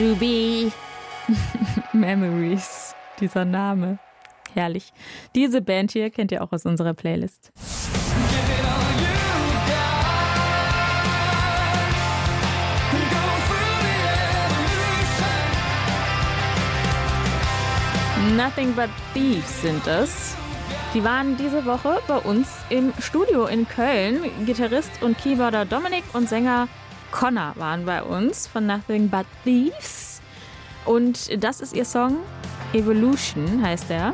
Ruby. Memories, dieser Name. Herrlich. Diese Band hier kennt ihr auch aus unserer Playlist. Nothing But Thieves sind es. Die waren diese Woche bei uns im Studio in Köln. Gitarrist und Keyboarder Dominik und Sänger Connor waren bei uns von Nothing But Thieves. Und das ist ihr Song Evolution, heißt er.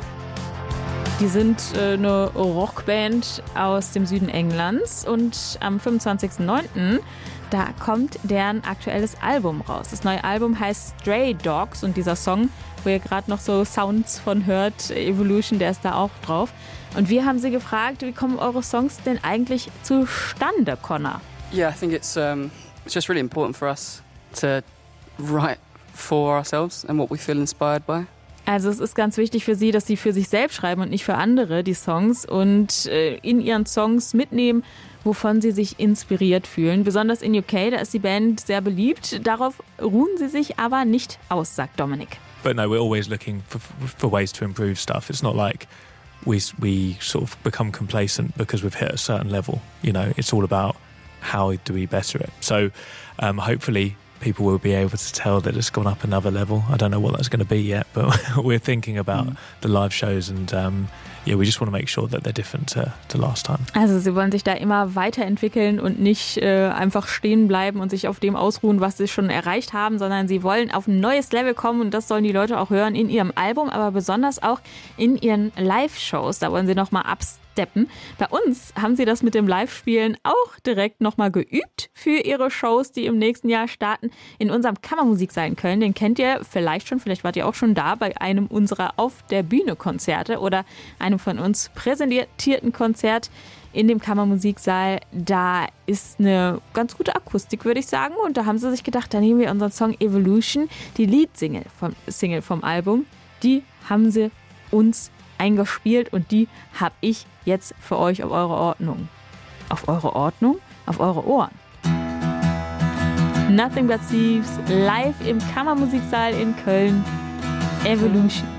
Die sind eine Rockband aus dem Süden Englands und am 25.09. da kommt deren aktuelles Album raus. Das neue Album heißt Stray Dogs und dieser Song, wo ihr gerade noch so Sounds von hört, Evolution, der ist da auch drauf. Und wir haben sie gefragt, wie kommen eure Songs denn eigentlich zustande, Connor? Yeah, I think it's just really important for us to write for ourselves and what we feel inspired by. Also es ist ganz wichtig für sie, dass sie für sich selbst schreiben und nicht für andere die Songs und in ihren Songs mitnehmen, wovon sie sich inspiriert fühlen. Besonders in UK, da ist die Band sehr beliebt. Darauf ruhen sie sich aber nicht aus, sagt Dominik. But no, we're always looking for ways to improve stuff. It's not like we sort of become complacent because we've hit a certain level. You know, it's all about how do we better it. So hopefully people will be able to tell that it's gone up another level. I don't know what that's going to be yet, but we're thinking about the live shows and we just want to make sure that they're different to last time. Also sie wollen sich da immer weiterentwickeln und nicht einfach stehen bleiben und sich auf dem ausruhen, was sie schon erreicht haben, sondern sie wollen auf ein neues Level kommen und das sollen die Leute auch hören in ihrem Album, aber besonders auch in ihren Live-Shows. Da wollen sie nochmal absteppen. Bei uns haben sie das mit dem Live-Spielen auch direkt nochmal geübt für ihre Shows, die im nächsten Jahr starten. In unserem Kammermusiksaal in Köln, den kennt ihr vielleicht schon, vielleicht wart ihr auch schon da bei einem unserer Auf der Bühne Konzerte oder einem von uns präsentierten Konzert in dem Kammermusiksaal. Da ist eine ganz gute Akustik, würde ich sagen. Und da haben sie sich gedacht, da nehmen wir unseren Song Evolution, die Lead-Single vom Album, die haben sie uns eingespielt und die habe ich jetzt für euch auf eure Ordnung. Auf eure Ordnung? Auf eure Ohren. Nothing But Thieves live im Kammermusiksaal in Köln. Evolution.